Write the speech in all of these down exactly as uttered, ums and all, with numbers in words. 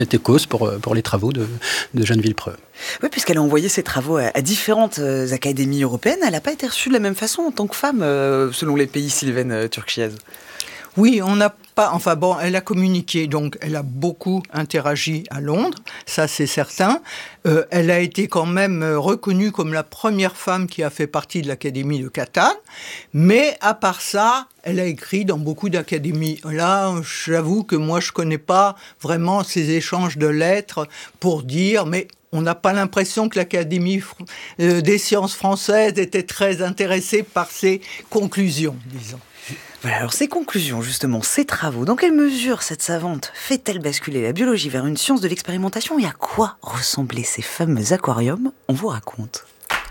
C'était cause pour, pour les travaux de, de Jeanne Villepreux. Oui, puisqu'elle a envoyé ses travaux à, à différentes euh, académies européennes. Elle n'a pas été reçue de la même façon en tant que femme, euh, selon les pays, Sylvaine euh, Turchiaz. Oui, on n'a pas... Enfin bon, elle a communiqué, donc elle a beaucoup interagi à Londres, ça c'est certain. Euh, elle a été quand même reconnue comme la première femme qui a fait partie de l'Académie de Catane. Mais à part ça, elle a écrit dans beaucoup d'académies. Là, j'avoue que moi, je ne connais pas vraiment ces échanges de lettres pour dire... mais on n'a pas l'impression que l'Académie des sciences françaises était très intéressée par ses conclusions, disons. Voilà, alors ces conclusions, justement, ces travaux, dans quelle mesure cette savante fait-elle basculer la biologie vers une science de l'expérimentation et à quoi ressemblaient ces fameux aquariums? On vous raconte.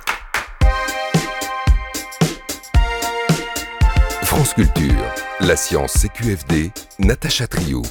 France Culture, la science C Q F D, Natacha Trio.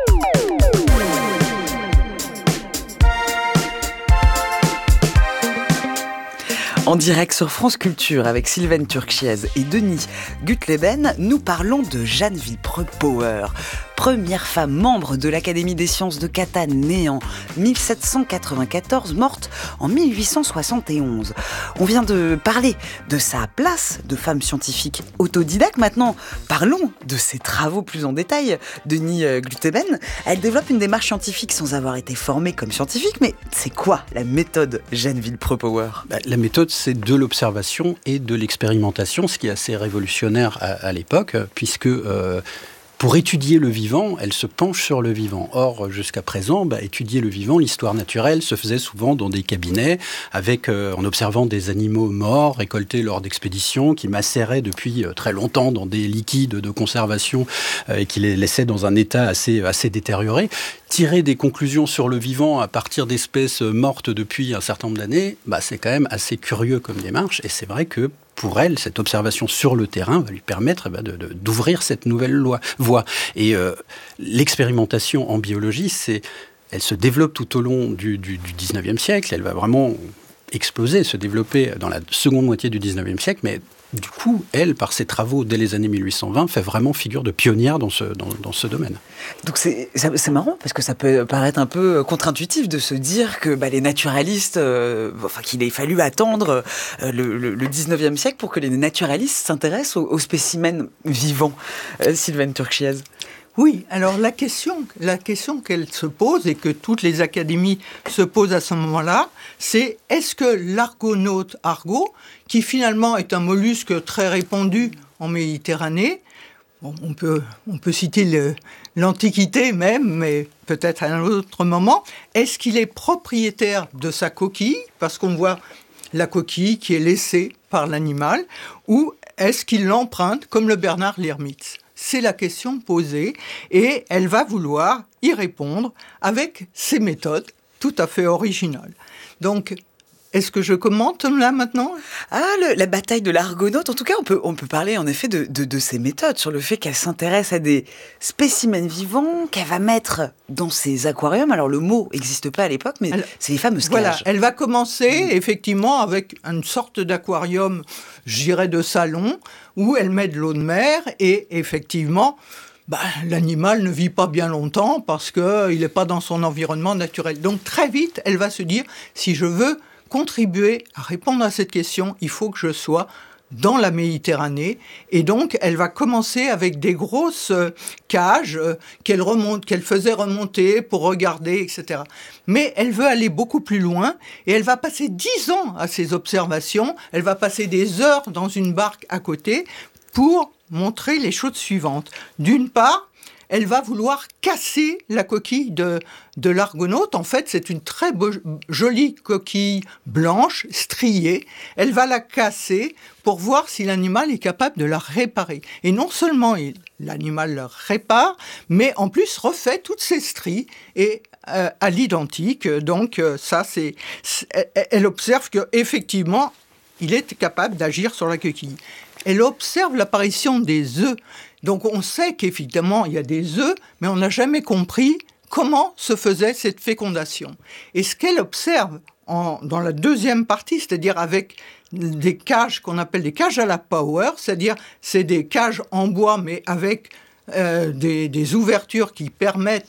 En direct sur France Culture avec Sylvaine Turchiaz et Denis Gutleben, nous parlons de Jeanne Villepreux-Power, première femme membre de l'Académie des sciences de Catane, née en mille sept cent quatre-vingt-quatorze, morte en mille huit cent soixante et onze. On vient de parler de sa place de femme scientifique autodidacte. Maintenant, parlons de ses travaux plus en détail. Denis Gutleben, elle développe une démarche scientifique sans avoir été formée comme scientifique, mais c'est quoi la méthode Jeanne Villepreux-Power ? Bah, la méthode, c'est de l'observation et de l'expérimentation, ce qui est assez révolutionnaire à, à l'époque, puisque euh, pour étudier le vivant, elle se penche sur le vivant. Or, jusqu'à présent, bah, étudier le vivant, l'histoire naturelle, se faisait souvent dans des cabinets, avec, euh, en observant des animaux morts, récoltés lors d'expéditions, qui macéraient depuis euh, très longtemps dans des liquides de conservation euh, et qui les laissaient dans un état assez, assez détérioré. Tirer des conclusions sur le vivant à partir d'espèces mortes depuis un certain nombre d'années, bah, c'est quand même assez curieux comme démarche. Et c'est vrai que pour elle, cette observation sur le terrain va lui permettre eh ben, de, de, d'ouvrir cette nouvelle loi, voie. Et euh, l'expérimentation en biologie, c'est, elle se développe tout au long du, du, du dix-neuvième siècle. Elle va vraiment exploser, se développer dans la seconde moitié du dix-neuvième siècle, mais du coup, elle, par ses travaux dès les années mille huit cent vingt, fait vraiment figure de pionnière dans ce, dans, dans ce domaine. Donc c'est, c'est marrant, parce que ça peut paraître un peu contre-intuitif de se dire que bah, les naturalistes, euh, enfin qu'il ait fallu attendre euh, le, le, le dix-neuvième siècle pour que les naturalistes s'intéressent aux, aux spécimens vivants. Euh, Sylvaine Turchiaz. Oui, alors la question, la question qu'elle se pose et que toutes les académies se posent à ce moment-là, c'est est-ce que l'argonaute argot, qui finalement est un mollusque très répandu en Méditerranée, bon, on peut, on peut citer le, l'Antiquité même, mais peut-être à un autre moment, est-ce qu'il est propriétaire de sa coquille, parce qu'on voit la coquille qui est laissée par l'animal, ou est-ce qu'il l'emprunte comme le Bernard l'ermite ? C'est la question posée et elle va vouloir y répondre avec ses méthodes tout à fait originales. Donc, est-ce que je commente là maintenant ? Ah, le, la bataille de l'argonaute. En tout cas, on peut, on peut parler en effet de, de, de ses méthodes, sur le fait qu'elle s'intéresse à des spécimens vivants qu'elle va mettre dans ses aquariums. Alors, le mot n'existe pas à l'époque, mais alors, c'est les fameuses cages. Voilà, elle va commencer mmh. effectivement avec une sorte d'aquarium, je dirais de salon, où elle met de l'eau de mer et effectivement... Bah, l'animal ne vit pas bien longtemps parce qu'il n'est pas dans son environnement naturel. Donc très vite, elle va se dire, si je veux contribuer à répondre à cette question, il faut que je sois dans la Méditerranée. Et donc, elle va commencer avec des grosses cages qu'elle remonte, qu'elle faisait remonter pour regarder, et cetera. Mais elle veut aller beaucoup plus loin et elle va passer dix ans à ces observations. Elle va passer des heures dans une barque à côté pour montrer les choses suivantes. D'une part, elle va vouloir casser la coquille de, de l'argonaute. En fait, c'est une très beau, jolie coquille blanche, striée. Elle va la casser pour voir si l'animal est capable de la réparer. Et non seulement il, l'animal la répare, mais en plus refait toutes ses stries et euh, à l'identique. Donc euh, ça, c'est, c'est, elle observe qu'effectivement, il est capable d'agir sur la coquille. Elle observe l'apparition des œufs. Donc on sait qu'évidemment il y a des œufs, mais on n'a jamais compris comment se faisait cette fécondation. Et ce qu'elle observe en, dans la deuxième partie, c'est-à-dire avec des cages qu'on appelle des cages à la Power, c'est-à-dire c'est des cages en bois mais avec euh, des, des ouvertures qui permettent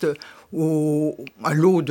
au, à l'eau